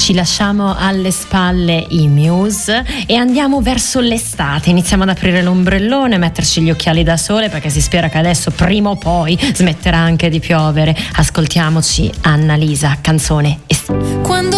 Ci lasciamo alle spalle i Muse e andiamo verso l'estate. Iniziamo ad aprire l'ombrellone, metterci gli occhiali da sole, perché si spera che adesso prima o poi smetterà anche di piovere. Ascoltiamoci Annalisa, canzone estiva.